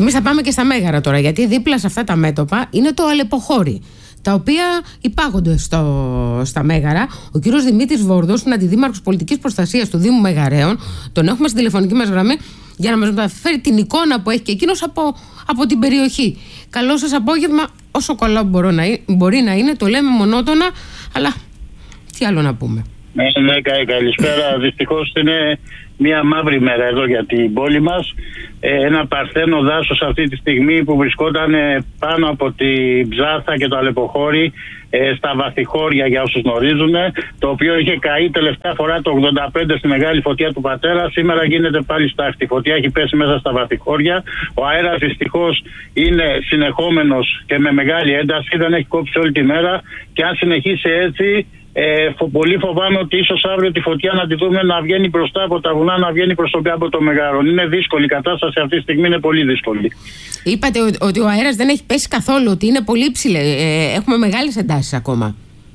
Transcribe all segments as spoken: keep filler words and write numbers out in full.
Εμείς θα πάμε και στα Μέγαρα τώρα, γιατί δίπλα σε αυτά τα μέτωπα είναι το Αλεποχώρι, τα οποία υπάγονται στο, στα Μέγαρα. Ο κύριος Δημήτρης Βόρδος είναι αντιδήμαρχος πολιτικής προστασίας του Δήμου Μεγαρέων. Τον έχουμε στην τηλεφωνική μας γραμμή για να μας μεταφέρει την εικόνα που έχει και εκείνος από, από την περιοχή. Καλό σας απόγευμα, όσο καλά μπορώ να, μπορεί να είναι, το λέμε μονότονα, αλλά τι άλλο να πούμε. Ναι, ναι, καλησπέρα. Δυστυχώς είναι μια μαύρη μέρα εδώ για την πόλη μας. Ε, ένα παρθένο δάσος αυτή τη στιγμή που βρισκόταν πάνω από την Ψάθα και το Αλεποχώρι, ε, στα Βαθυχώρια για όσους γνωρίζουν, το οποίο είχε καεί τελευταία φορά το ογδόντα πέντε στη μεγάλη φωτιά του πατέρα. Σήμερα γίνεται πάλι στάχτη. Η φωτιά έχει πέσει μέσα στα Βαθυχώρια. Ο αέρας δυστυχώς είναι συνεχόμενος και με μεγάλη ένταση, δεν έχει κόψει όλη τη μέρα, και αν συνεχίσει έτσι, Ε, φο, πολύ φοβάμαι ότι ίσως αύριο τη φωτιά να τη δούμε να βγαίνει μπροστά από τα βουνά, να βγαίνει προς τον κάμπο των Μεγάρων. Είναι δύσκολη η κατάσταση αυτή τη στιγμή, είναι πολύ δύσκολη. Είπατε ότι ο αέρας δεν έχει πέσει καθόλου, ότι είναι πολύ υψηλή. Ε, έχουμε μεγάλες εντάσεις ακόμα.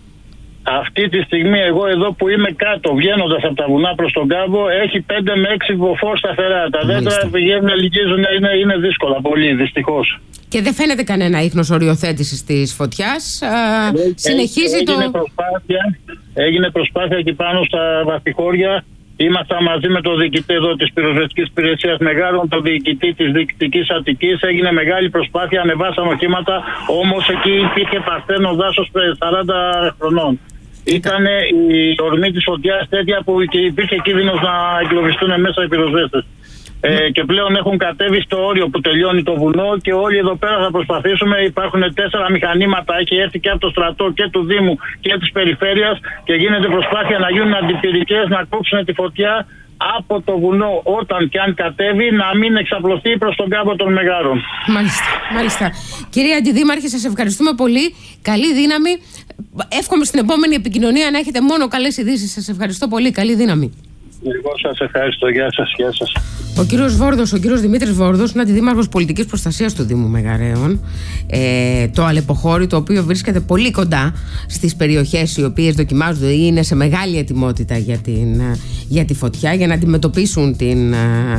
Αυτή τη στιγμή εγώ εδώ που είμαι κάτω, βγαίνοντας από τα βουνά προς τον κάμπο, έχει πέντε με έξι μποφόρ σταθερά. Τα δέντρα πηγαίνουν, λυγίζουν, είναι, είναι δύσκολα πολύ, δυστυχώς. Και δεν φαίνεται κανένα ίχνος οριοθέτησης της φωτιάς. Ε, συνεχίζει έγινε το... Προσπάθεια, έγινε προσπάθεια εκεί πάνω στα Βαθυχώρια. Ήμασταν μαζί με τον διοικητή εδώ της πυροσβεστικής υπηρεσίας Μεγάρων, τον διοικητή της διοικητικής Αττικής. Έγινε μεγάλη προσπάθεια, ανεβάσαν οχήματα, όμως εκεί υπήρχε παρθένο δάσος σαράντα χρονών. Ήταν η ορμή της φωτιάς τέτοια που υπήρχε κίνδυνος να εγκλωβιστούν μέσα οι πυροσβέστες. Ε, και πλέον έχουν κατέβει στο όριο που τελειώνει το βουνό και όλοι εδώ πέρα θα προσπαθήσουμε. Υπάρχουν τέσσερα μηχανήματα, έχει έρθει και από το στρατό και του Δήμου και της περιφέρειας και γίνεται προσπάθεια να γίνουν αντιπυρικές, να κόψουν τη φωτιά από το βουνό όταν και αν κατέβει, να μην εξαπλωθεί προς τον κάμπο των Μεγάρων. Μάλιστα, μάλιστα. Κυρία Αντιδήμαρχε, σας ευχαριστούμε πολύ. Καλή δύναμη. Εύχομαι στην επόμενη επικοινωνία να έχετε μόνο καλές ειδήσεις. Σας ευχαριστώ πολύ. Καλή δύναμη. Εγώ σας ευχαριστώ. Γεια σας. Γεια σας. Ο κύριος Βόρδος, ο κύριος Δημήτρης Βόρδος, είναι αντιδήμαρχος πολιτικής προστασίας του Δήμου Μεγαρέων. Ε, το Αλεποχώρι, το οποίο βρίσκεται πολύ κοντά στις περιοχές οι οποίες δοκιμάζονται ή είναι σε μεγάλη ετοιμότητα για, την, για τη φωτιά, για να αντιμετωπίσουν την,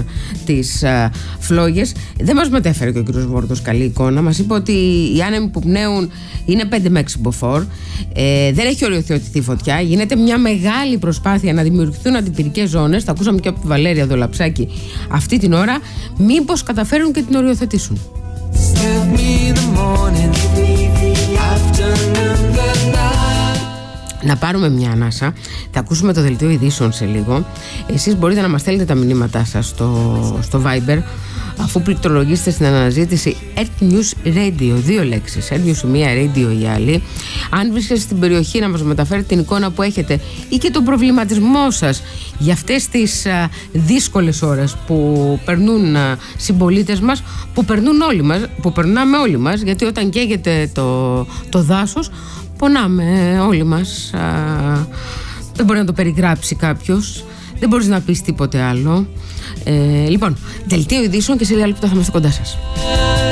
τις φλόγες. Δεν μας μετέφερε και ο κύριος Βόρδος καλή εικόνα. Μας είπε ότι οι άνεμοι που πνέουν είναι πέντε με έξι μποφόρ. Ε, δεν έχει οριοθετηθεί φωτιά. Γίνεται μια μεγάλη προσπάθεια να δημιουργηθούν αντιπυρικές ζώνες. Τα ακούσαμε και από τη Βαλέρια Δολαψάκη αυτή την ώρα. Μήπως καταφέρουν και την οριοθετήσουν. Να πάρουμε μια ανάσα. Θα ακούσουμε το δελτίο ειδήσεων σε λίγο. Εσείς μπορείτε να μας στέλνετε τα μηνύματά σας στο, στο Viber, αφού πληκτρολογήσετε στην αναζήτηση Earth News Radio, δύο λέξεις, Earth News η μία, Radio η άλλη. Αν βρίσκεστε στην περιοχή, να μας μεταφέρετε την εικόνα που έχετε ή και τον προβληματισμό σας για αυτές τις α, δύσκολες ώρες που περνούν α, συμπολίτες μας, που περνούν όλοι μας, που περνάμε όλοι μας, γιατί όταν καίγεται το, το δάσος, πονάμε όλοι μας. Α, δεν μπορεί να το περιγράψει κάποιος, δεν μπορείς να πεις τίποτε άλλο. Ε, λοιπόν, δελτίο ειδήσεων και σε λίγα λεπτά θα είμαστε κοντά σας.